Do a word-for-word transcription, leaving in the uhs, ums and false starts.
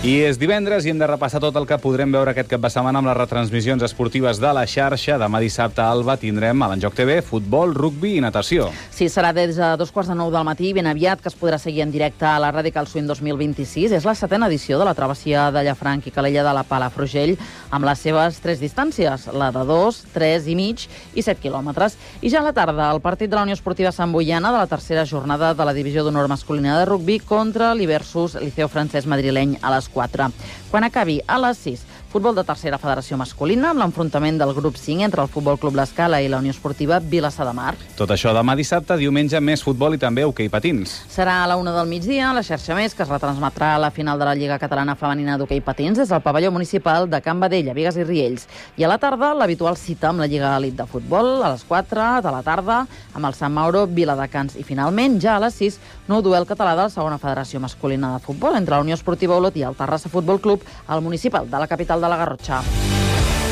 I és divendres i hem de repassar tot el que podrem veure aquest cap de setmana amb les retransmissions esportives de la xarxa. Demà dissabte a Alba tindrem a l'Enjoc T V futbol, rugbi i natació. Sí, serà des de dos quarts de nou del matí, ben aviat, que es podrà seguir en directe a la Radical Swing dos mil vint-i-sis. És la setena edició de la travessia de Llafranc i Calella de la Palafrugell, amb les seves tres distàncies, la de dos, tres i mig i set quilòmetres. I ja a la tarda, el partit de la Unió Esportiva Sant Boiana de la tercera jornada de la divisió d'honor masculina de rugbi contra l'Iversus Liceu Francès Madrileny a les quatre. Quan acabi a les sis, futbol de tercera federació masculina, amb l'enfrontament del grup cinc entre el Futbol Club L'Escala i la Unió Esportiva Vilassar de Mar. Tot això demà dissabte, diumenge més futbol i també hoquei patins. Serà a la una del migdia, a la xarxa Més, que es retransmetrà a la final de la Lliga Catalana Femenina d'Hoquei Patins des del pavelló municipal de Can Badella, Bigues i Riells. I a la tarda, l'habitual cita amb la Lliga Elit de Futbol, a les quatre de la tarda, amb el Sant Mauro Viladecans. I finalment, ja a les sis, nou duel català de la segona federació masculina de futbol entre la Unió Esportiva Olot i el Terrassa Futbol Club al municipal de la capital de la Garrotxa.